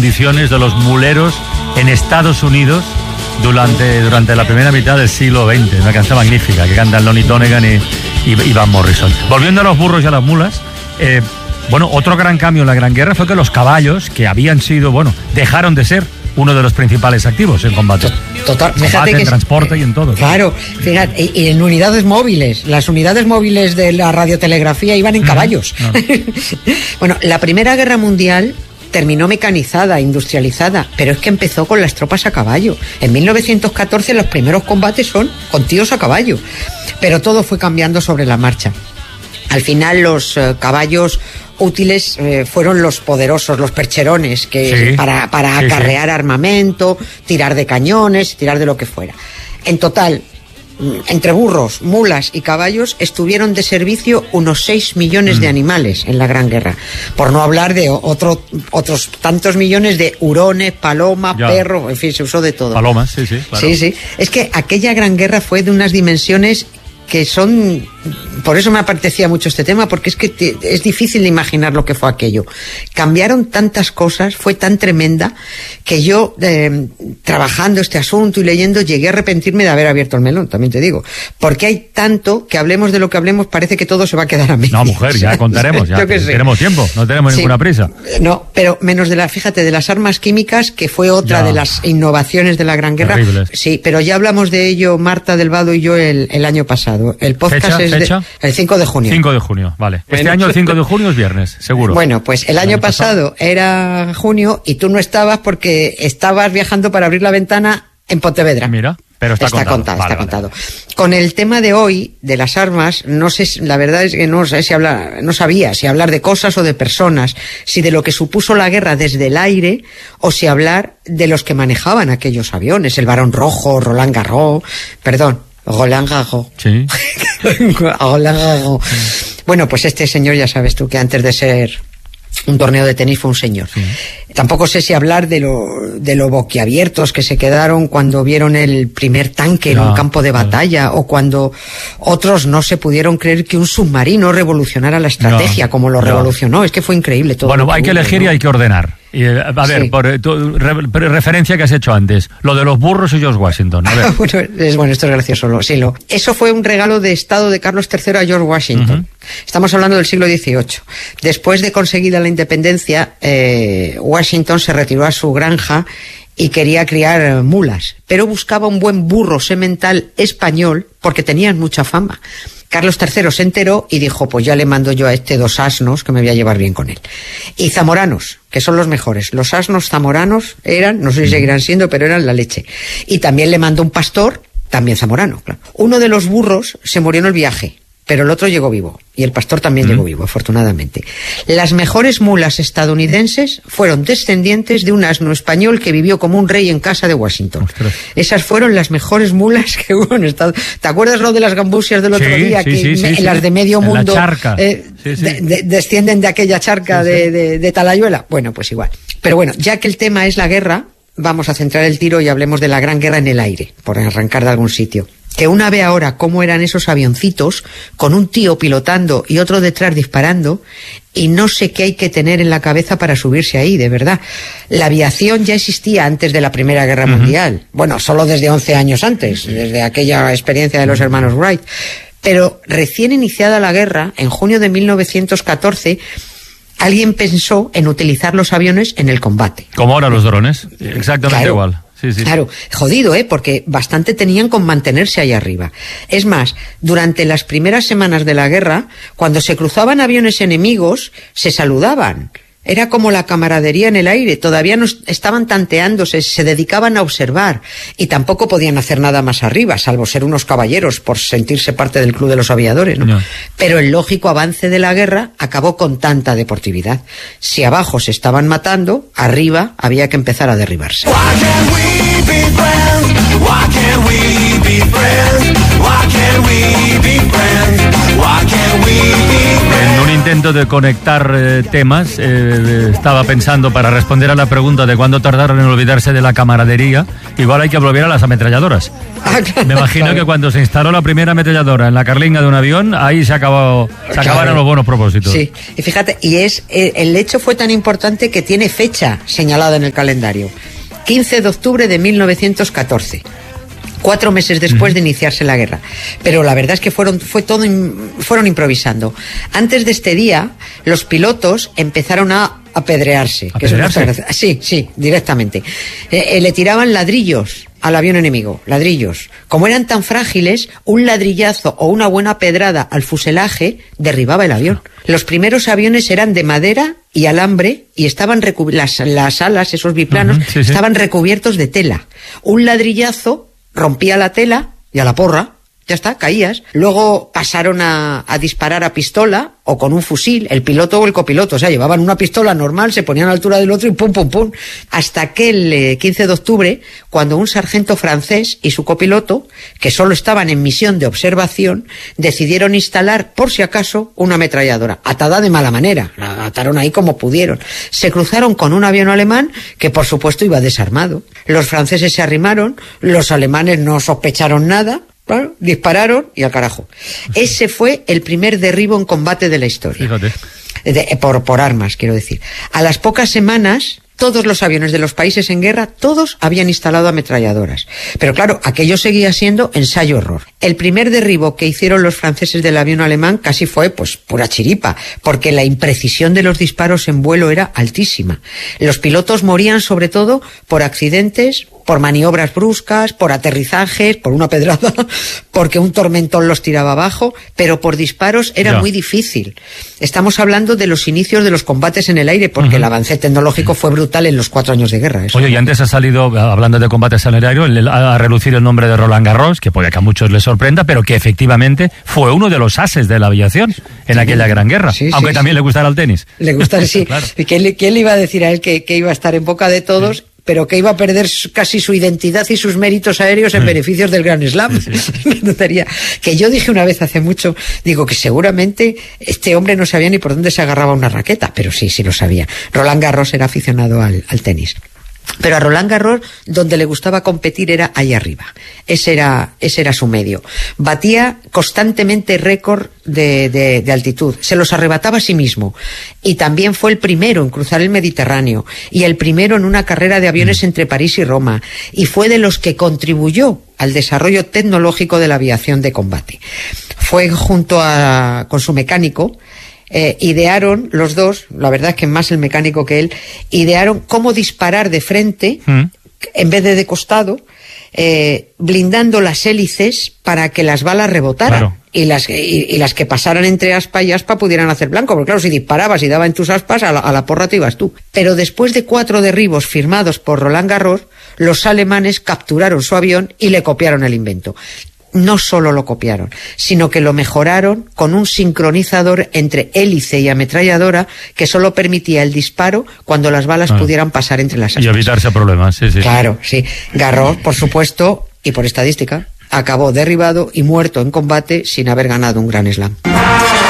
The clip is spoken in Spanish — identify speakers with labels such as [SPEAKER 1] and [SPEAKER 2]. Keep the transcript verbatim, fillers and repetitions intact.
[SPEAKER 1] condiciones de los muleros en Estados Unidos durante, durante la primera mitad del siglo veinte. Una canción magnífica que cantan Lonnie Donegan y, y, y Van Morrison. Volviendo a los burros y a las mulas, eh, bueno, otro gran cambio en la Gran Guerra fue que los caballos, que habían sido, bueno, dejaron de ser uno de los principales activos en combate.
[SPEAKER 2] Total, fíjate
[SPEAKER 1] combate,
[SPEAKER 2] que
[SPEAKER 1] en transporte
[SPEAKER 2] eh,
[SPEAKER 1] y en todo.
[SPEAKER 2] Claro, fíjate, y, y en unidades móviles. Las unidades móviles de la radiotelegrafía iban en caballos. Uh-huh. Uh-huh. Bueno, la Primera Guerra Mundial terminó mecanizada, industrializada, pero es que empezó con las tropas a caballo. En mil novecientos catorce los primeros combates son con tíos a caballo, pero todo fue cambiando sobre la marcha. Al final los uh, caballos útiles eh, fueron los poderosos, los percherones, que sí, para, para sí, acarrear sí. armamento, tirar de cañones, tirar de lo que fuera. En total, entre burros, mulas y caballos estuvieron de servicio unos seis millones mm. de animales en la Gran Guerra, por no hablar de otro, otros tantos millones de hurones, paloma, ya. perro, en fin, se usó de todo.
[SPEAKER 1] Palomas, sí, sí, claro.
[SPEAKER 2] Sí, sí. Es que aquella Gran Guerra fue de unas dimensiones que son... Por eso me apetecía mucho este tema, porque es que te, es difícil de imaginar lo que fue aquello. Cambiaron tantas cosas, fue tan tremenda, que yo, eh, trabajando este asunto y leyendo, llegué a arrepentirme de haber abierto el melón, también te digo. Porque hay tanto que hablemos de lo que hablemos, parece que todo se va a quedar a mí.
[SPEAKER 1] No, mujer, ya contaremos, ya tenemos tiempo, no tenemos sí. ninguna prisa.
[SPEAKER 2] No, pero menos de la, fíjate, de las armas químicas, que fue otra ya. de las innovaciones de la Gran Guerra.
[SPEAKER 1] Terribles.
[SPEAKER 2] Sí, pero ya hablamos de ello, Marta del Vado y yo, el, el año pasado. El podcast
[SPEAKER 1] ¿Fecha?
[SPEAKER 2] es
[SPEAKER 1] ¿Fecha?
[SPEAKER 2] De, el cinco de junio.
[SPEAKER 1] cinco de junio, vale. Este
[SPEAKER 2] bueno,
[SPEAKER 1] año el cinco de junio es viernes, seguro.
[SPEAKER 2] Bueno, pues el, el año, año pasado, pasado era junio y tú no estabas porque estabas viajando para abrir la ventana en Pontevedra.
[SPEAKER 1] Mira, pero está,
[SPEAKER 2] está
[SPEAKER 1] contado.
[SPEAKER 2] contado
[SPEAKER 1] vale,
[SPEAKER 2] está
[SPEAKER 1] vale.
[SPEAKER 2] contado. Con el tema de hoy, de las armas, no sé, la verdad es que no sé si hablar, no sabía si hablar de cosas o de personas, si de lo que supuso la guerra desde el aire o si hablar de los que manejaban aquellos aviones, el Barón Rojo, Roland Garros, perdón, Roland Garros.
[SPEAKER 1] Sí.
[SPEAKER 2] Roland Garros. Sí. Bueno, pues este señor, ya sabes tú que antes de ser un torneo de tenis fue un señor. Sí. Tampoco sé si hablar de lo, de lo boquiabiertos que se quedaron cuando vieron el primer tanque no, en un campo de batalla, no. o cuando otros no se pudieron creer que un submarino revolucionara la estrategia no, como lo no. revolucionó. Es que fue increíble todo.
[SPEAKER 1] Bueno, hay que elegir ¿no? y hay que ordenar. Y, a ver,
[SPEAKER 2] sí.
[SPEAKER 1] por tu re, referencia que has hecho antes, lo de los burros y George Washington. A ver.
[SPEAKER 2] bueno, es, bueno, esto es gracioso. Lo, sí, lo, eso fue un regalo de Estado de Carlos tercero a George Washington. Uh-huh. Estamos hablando del siglo dieciocho. Después de conseguida la independencia, eh, Washington se retiró a su granja y quería criar mulas, pero buscaba un buen burro semental español porque tenían mucha fama. Carlos tercero se enteró y dijo, pues ya le mando yo a este dos asnos que me voy a llevar bien con él. Y zamoranos, que son los mejores. Los asnos zamoranos eran, no sé si seguirán siendo, pero eran la leche. Y también le mandó un pastor, también zamorano, claro. Uno de los burros se murió en el viaje, pero el otro llegó vivo. Y el pastor también mm. llegó vivo, afortunadamente. Las mejores mulas estadounidenses fueron descendientes de un asno español que vivió como un rey en casa de Washington. Ostras. Esas fueron las mejores mulas que hubo en Estados Unidos. ¿Te acuerdas lo de las gambusias del otro
[SPEAKER 1] sí,
[SPEAKER 2] día?
[SPEAKER 1] Sí,
[SPEAKER 2] que
[SPEAKER 1] sí,
[SPEAKER 2] me,
[SPEAKER 1] sí,
[SPEAKER 2] las de medio
[SPEAKER 1] en
[SPEAKER 2] mundo
[SPEAKER 1] la charca.
[SPEAKER 2] Eh,
[SPEAKER 1] sí, sí.
[SPEAKER 2] De, de, descienden de aquella charca sí, sí. De, de, de Talayuela. Bueno, pues igual. Pero bueno, ya que el tema es la guerra, vamos a centrar el tiro y hablemos de la Gran Guerra en el aire, por arrancar de algún sitio. Que una ve ahora cómo eran esos avioncitos, con un tío pilotando y otro detrás disparando, y no sé qué hay que tener en la cabeza para subirse ahí, de verdad. La aviación ya existía antes de la Primera Guerra uh-huh. Mundial. Bueno, solo desde once años antes, desde aquella experiencia de los hermanos Wright. Pero recién iniciada la guerra, en junio de mil novecientos catorce, alguien pensó en utilizar los aviones en el combate.
[SPEAKER 1] Como ahora los drones, exactamente
[SPEAKER 2] claro.
[SPEAKER 1] igual. Sí, sí.
[SPEAKER 2] Claro, jodido, ¿eh? Porque bastante tenían con mantenerse ahí arriba. Es más, durante las primeras semanas de la guerra, cuando se cruzaban aviones enemigos, se saludaban. Era como la camaradería en el aire, todavía no estaban tanteándose, se dedicaban a observar y tampoco podían hacer nada más arriba, salvo ser unos caballeros por sentirse parte del club de los aviadores, ¿no? No. Pero el lógico avance de la guerra acabó con tanta deportividad. Si abajo se estaban matando, arriba había que empezar a derribarse.
[SPEAKER 1] En un intento de conectar eh, temas, eh, estaba pensando para responder a la pregunta de cuándo tardaron en olvidarse de la camaradería, igual hay que volver a las ametralladoras. Me imagino claro. que cuando se instaló la primera ametralladora en la carlinga de un avión, ahí se acabó, se claro. acabaron los buenos propósitos.
[SPEAKER 2] Sí, y fíjate, y es el hecho fue tan importante que tiene fecha señalada en el calendario. quince de octubre de mil novecientos catorce. Cuatro meses después uh-huh. de iniciarse la guerra. Pero la verdad es que fueron, fue todo, fueron improvisando. Antes de este día, los pilotos empezaron a apedrearse.
[SPEAKER 1] ¿Apedrearse?
[SPEAKER 2] Que eso es sí, sí, directamente. Eh, eh, le tiraban ladrillos al avión enemigo, ladrillos. Como eran tan frágiles, un ladrillazo o una buena pedrada al fuselaje derribaba el avión. Los primeros aviones eran de madera y alambre y estaban recu- las, las alas, esos biplanos, uh-huh, sí, sí. estaban recubiertos de tela. Un ladrillazo rompía la tela y a la porra, ya está, caías. Luego pasaron a, a disparar a pistola o con un fusil, el piloto o el copiloto, o sea, llevaban una pistola normal, se ponían a la altura del otro y pum, pum, pum. Hasta que el eh, quince de octubre, cuando un sargento francés y su copiloto, que solo estaban en misión de observación, decidieron instalar, por si acaso, una ametralladora, atada de mala manera, la ataron ahí como pudieron. Se cruzaron con un avión alemán que, por supuesto, iba desarmado. Los franceses se arrimaron, los alemanes no sospecharon nada, bueno, dispararon y al carajo. Ese fue el primer derribo en combate de la historia.
[SPEAKER 1] Fíjate.
[SPEAKER 2] De, por, por armas, quiero decir. A las pocas semanas, todos los aviones de los países en guerra, todos habían instalado ametralladoras. Pero claro, aquello seguía siendo ensayo-error. El primer derribo que hicieron los franceses del avión alemán casi fue, pues, pura chiripa, porque la imprecisión de los disparos en vuelo era altísima. Los pilotos morían sobre todo por accidentes, por maniobras bruscas, por aterrizajes, por una pedrada, porque un tormentón los tiraba abajo, pero por disparos era ya. muy difícil. Estamos hablando de los inicios de los combates en el aire, porque uh-huh. el avance tecnológico fue brutal en los cuatro años de guerra. Eso.
[SPEAKER 1] Oye, y antes ha salido, hablando de combates en el aire, a relucir el nombre de Roland Garros, que puede que a muchos les sorprenda, pero que efectivamente fue uno de los ases de la aviación en sí. aquella gran guerra, sí, aunque sí, también sí. le gustara el tenis.
[SPEAKER 2] Le gustara, sí. claro. ¿Quién, ¿Quién le iba a decir a él que, que iba a estar en boca de todos? Sí. Pero que iba a perder casi su identidad y sus méritos aéreos en sí. beneficios del Grand Slam. Sí, sí. Que yo dije una vez hace mucho, digo que seguramente este hombre no sabía ni por dónde se agarraba una raqueta, pero sí, sí lo sabía. Roland Garros era aficionado al, al tenis. Pero a Roland Garros, donde le gustaba competir era ahí arriba. Ese era, ese era su medio. Batía constantemente récord de, de, de altitud. Se los arrebataba a sí mismo. Y también fue el primero en cruzar el Mediterráneo. Y el primero en una carrera de aviones mm. entre París y Roma. Y fue de los que contribuyó al desarrollo tecnológico de la aviación de combate. Fue junto a, con su mecánico, Eh, idearon los dos, la verdad es que más el mecánico que él, idearon cómo disparar de frente mm. en vez de de costado, eh, blindando las hélices para que las balas rebotaran. Claro. Y las, y, y las que pasaran entre aspa y aspa pudieran hacer blanco, porque claro, si disparabas y daba en tus aspas, a la, a la porra te ibas tú. Pero después de cuatro derribos firmados por Roland Garros, los alemanes capturaron su avión y le copiaron el invento. No solo lo copiaron, sino que lo mejoraron con un sincronizador entre hélice y ametralladora que solo permitía el disparo cuando las balas ah. pudieran pasar entre las aspas.
[SPEAKER 1] Y evitarse problemas, sí, sí.
[SPEAKER 2] Claro, sí. Garros, por supuesto, y por estadística, acabó derribado y muerto en combate sin haber ganado un Grand Slam.